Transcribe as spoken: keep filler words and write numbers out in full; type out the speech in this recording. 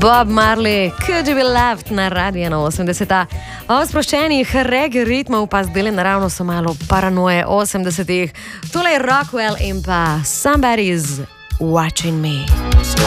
Bob Marley, Could You Be Loved na Radio na osemdeseta. Od sproščenih reggae ritmov pa zdaj naravno so malo paranoje osemdesetih. Tole je Rockwell in pa Somebody's Watching Me.